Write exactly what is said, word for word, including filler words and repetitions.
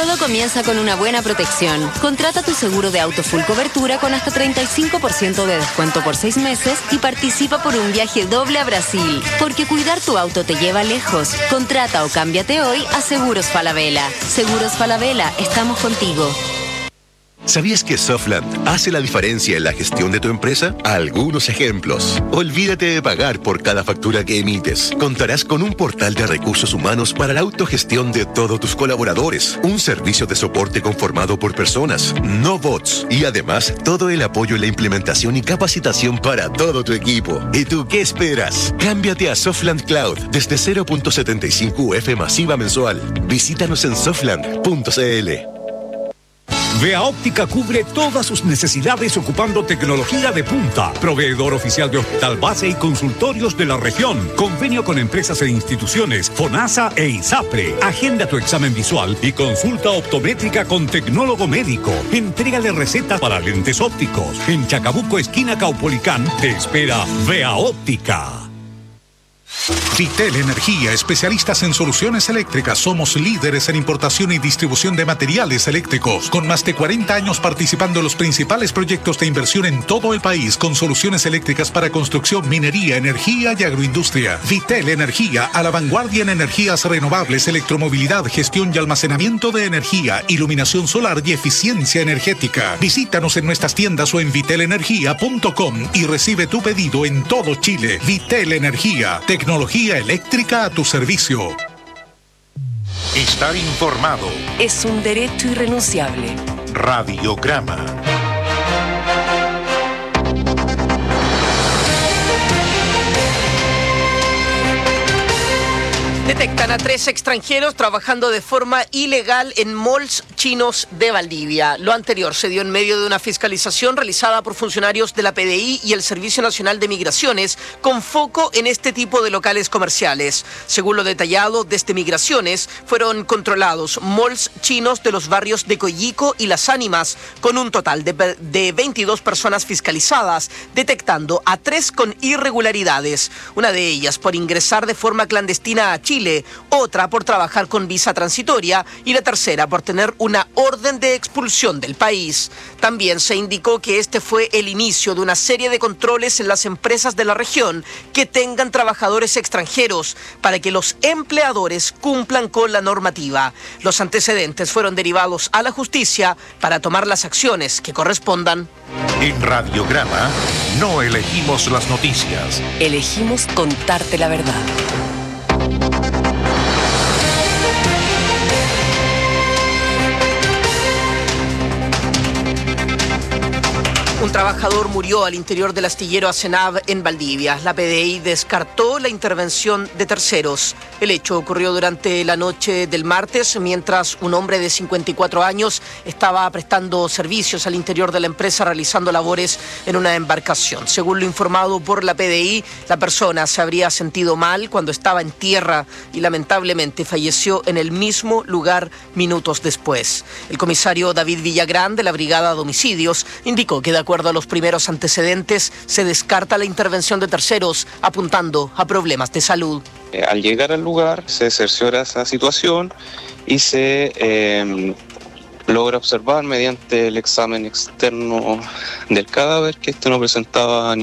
Todo comienza con una buena protección. Contrata tu seguro de auto full cobertura con hasta treinta y cinco por ciento de descuento por seis meses y participa por un viaje doble a Brasil. Porque cuidar tu auto te lleva lejos. Contrata o cámbiate hoy a Seguros Falabella. Seguros Falabella, estamos contigo. ¿Sabías que Softland hace la diferencia en la gestión de tu empresa? Algunos ejemplos. Olvídate de pagar por cada factura que emites. Contarás con un portal de recursos humanos para la autogestión de todos tus colaboradores. Un servicio de soporte conformado por personas, no bots. Y además, todo el apoyo en la implementación y capacitación para todo tu equipo. ¿Y tú qué esperas? Cámbiate a Softland Cloud desde cero punto setenta y cinco U F masiva mensual. Visítanos en softland punto c l. Vea Óptica cubre todas sus necesidades ocupando tecnología de punta. Proveedor oficial de hospital base y consultorios de la región. Convenio con empresas e instituciones, FONASA e ISAPRE. Agenda tu examen visual y consulta optométrica con tecnólogo médico. Entrégale recetas para lentes ópticos. En Chacabuco, esquina Caupolicán, te espera Vea Óptica. Vitel Energía, especialistas en soluciones eléctricas. Somos líderes en importación y distribución de materiales eléctricos, con más de cuarenta años participando en los principales proyectos de inversión en todo el país, con soluciones eléctricas para construcción, minería, energía y agroindustria. Vitel Energía, a la vanguardia en energías renovables, electromovilidad, gestión y almacenamiento de energía, iluminación solar y eficiencia energética. Visítanos en nuestras tiendas o en vitel energía punto com y recibe tu pedido en todo Chile. Vitel Energía, tecnología eléctrica a tu servicio. Estar informado es un derecho irrenunciable. Radiograma. Detectan a tres extranjeros trabajando de forma ilegal en malls chinos de Valdivia. Lo anterior se dio en medio de una fiscalización realizada por funcionarios de la P D I y el Servicio Nacional de Migraciones con foco en este tipo de locales comerciales. Según lo detallado desde Migraciones, fueron controlados malls chinos de los barrios de Coyico y Las Ánimas, con un total de, de veintidós personas fiscalizadas, detectando a tres con irregularidades. Una de ellas por ingresar de forma clandestina a Chile, otra por trabajar con visa transitoria y la tercera por tener una orden de expulsión del país. También se indicó que este fue el inicio de una serie de controles en las empresas de la región que tengan trabajadores extranjeros para que los empleadores cumplan con la normativa. Los antecedentes fueron derivados a la justicia para tomar las acciones que correspondan. En Radiograma no elegimos las noticias. Elegimos contarte la verdad. Un trabajador murió al interior del astillero Acenab en Valdivia. La P D I descartó la intervención de terceros. El hecho ocurrió durante la noche del martes, mientras un hombre de cincuenta y cuatro años estaba prestando servicios al interior de la empresa realizando labores en una embarcación. Según lo informado por la P D I, la persona se habría sentido mal cuando estaba en tierra y lamentablemente falleció en el mismo lugar minutos después. El comisario David Villagrán de la Brigada de Homicidios indicó que de acuerdo a los primeros antecedentes, se descarta la intervención de terceros, apuntando a problemas de salud. Eh, al llegar al lugar, se cerciora esa situación y se eh, logra observar mediante el examen externo del cadáver que este no presentaba